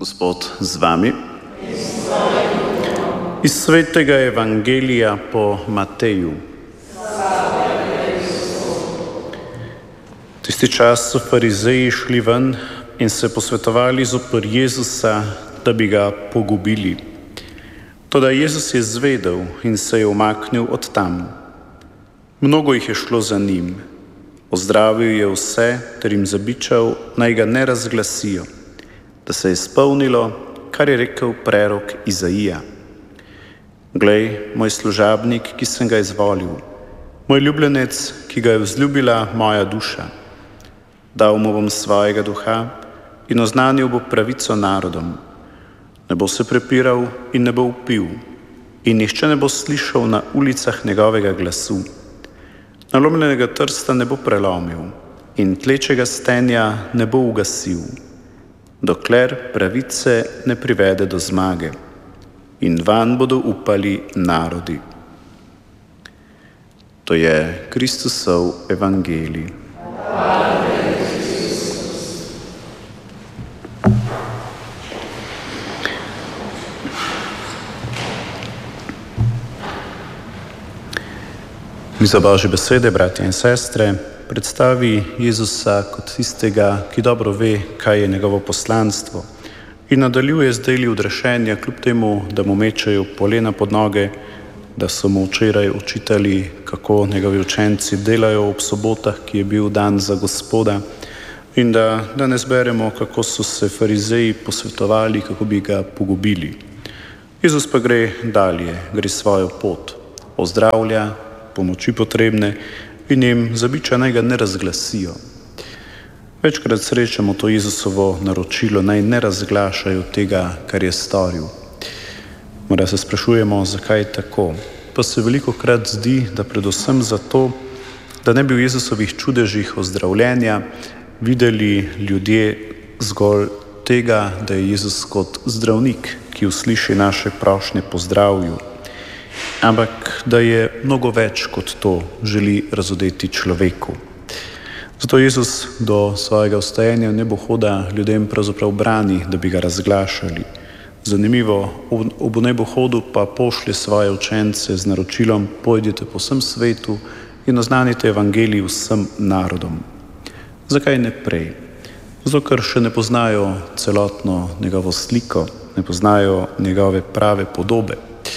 Gospod z vami. Iz svetega evangelija po Mateju. Tisti čas so farizeji šli ven in se posvetovali zoper Jezusa, da bi ga pogubili. Toda Jezus je zvedel in se je umaknil od tam. Mnogo jih je šlo za njim. Ozdravil je vse ter jim zabičal, naj ga ne razglasijo, da se je izpolnilo, kar je rekel prerok Izaija. Glej, moj služabnik, ki sem ga izvolil, moj ljubljenec, ki ga je vzljubila moja duša. Dal mu bom svojega duha in oznanil bo pravico narodom. Ne bo se prepiral in ne bo vpil, in nihče ne bo slišal na ulicah njegovega glasu. Nalomljenega trsta ne bo prelomil in tlečega stenja ne bo ugasil, dokler pravice ne privede do zmage, in vanj bodo upali narodi. To je Kristusov evangelij. Miza Božje besede, bratje in sestre, predstavi Jezusa kot tistega, ki dobro ve, kaj je njegovo poslanstvo, in nadaljuje z deli odrešenja, kljub temu, da mu mečejo polena pod noge, da so mu včeraj učitali, kako njegovi učenci delajo ob sobotah, ki je bil dan za Gospoda, in da danes beremo, kako so se farizeji posvetovali, kako bi ga pogubili. Jezus pa gre dalje, gre svojo pot, ozdravlja pomoči potrebne in jim zabiča, naj ga ne razglasijo. Večkrat srečamo to Jezusovo naročilo, naj ne razglašajo tega, kar je storil. Morda se sprašujemo, zakaj tako. Pa se velikokrat zdi, da predvsem zato, da ne bi v Jezusovih čudežih ozdravljenja videli ljudje zgolj tega, da je Jezus kot zdravnik, ki usliši naše prošnje po zdravju, ampak da je mnogo več kot to želi razodeti človeku. Zato Jezus do svojega vstajenja v nebohoda ljudem pravzaprav brani, da bi ga razglašali. Zanimivo, ob nebohodu pa pošlje svoje učence z naročilom: pojdite po vsem svetu in oznanite evangelij vsem narodom. Zakaj ne prej? Zato, ker še ne poznajo celotno njegovo sliko, ne poznajo njegove prave podobe.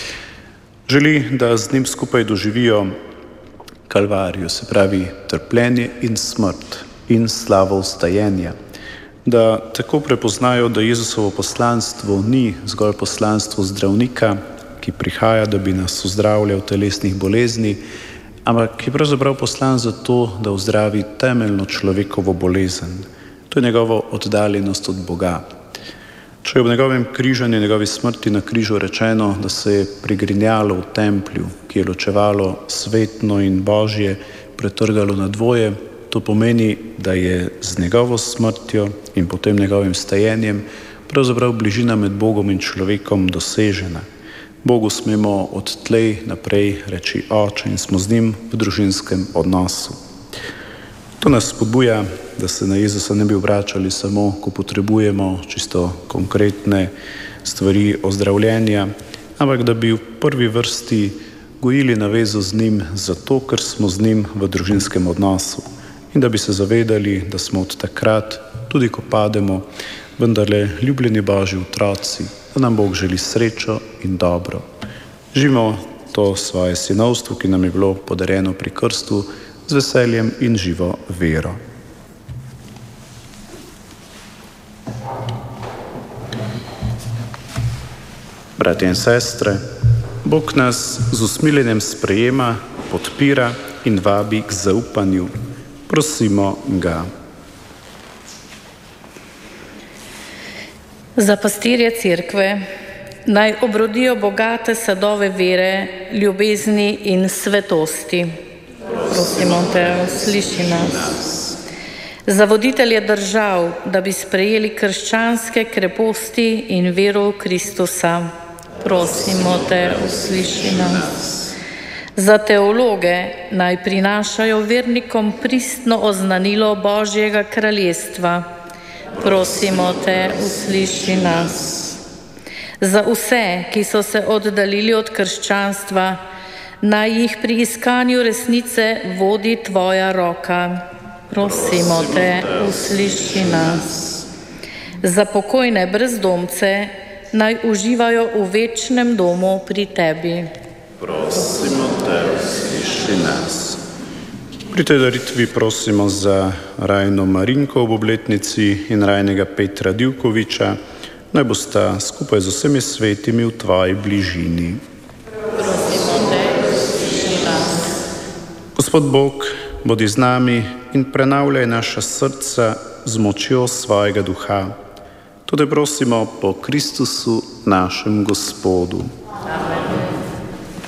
Želi, da z njim skupaj doživijo kalvarijo, se pravi trpljenje in smrt in slavo vstajenja. Da tako prepoznajo, da Jezusovo poslanstvo ni zgolj poslanstvo zdravnika, ki prihaja, da bi nas ozdravljal telesnih bolezni, ampak je pravzaprav poslan za to, da ozdravi temeljno človekovo bolezen. To je njegovo oddaljenost od Boga. Če je ob njegovem križanju, njegovi smrti na križu rečeno, da se je prigrinjalo v templju, ki je ločevalo svetno in božje, pretrgalo na dvoje, to pomeni, da je z njegovo smrtjo in potem njegovim stajenjem pravzaprav bližina med Bogom in človekom dosežena. Bogu smemo od tlej naprej reči oče in smo z njim v družinskem odnosu. To nas spodbuja, da se na Jezusa ne bi obračali samo, ko potrebujemo čisto konkretne stvari ozdravljenja, ampak da bi v prvi vrsti gojili navezo z njim zato, ker smo z njim v družinskem odnosu in da bi se zavedali, da smo od takrat, tudi ko pademo, vendarle ljubljeni Božji otroci, da nam Bog želi srečo in dobro. Živimo to svoje sinovstvo, ki nam je bilo podarjeno pri krstu, z veseljem in živo vero. Bratje in sestre, Bog nas z usmiljenjem sprejema, podpira in vabi k zaupanju. Prosimo ga. Za pastirje cerkve naj obrodijo bogate sadove vere, ljubezni in svetosti. Prosimo te, usliši nas. Za voditelje držav, da bi sprejeli krščanske kreposti in vero v Kristusa. Prosimo te, usliši nas. Za teologe naj prinašajo vernikom pristno oznanilo Božjega kraljestva. Prosimo te, usliši nas. Za vse, ki so se oddaljili od krščanstva, naj jih pri iskanju resnice vodi tvoja roka. Prosimo te, usliši nas. Za pokojne brezdomce, naj uživajo v večnem domu pri tebi. Prosimo te, usliši nas. Pri tej daritvi prosimo za Rajno Marinko ob obletnici in Rajnega Petra Divkoviča, naj bosta skupaj z vsemi svetimi v tvoji bližini. Prosimo te, usliši nas. Gospod Bog, bodi z nami in prenavljaj naša srca z močjo svojega duha. Tudi prosimo po Kristusu, našem Gospodu.